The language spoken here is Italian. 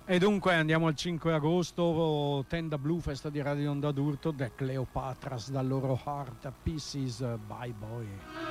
E dunque andiamo al 5 agosto, Tenda Blu, festa di Radio Onda d'Urto, The Cleopatras dal loro Heart Pieces, Bye Boy.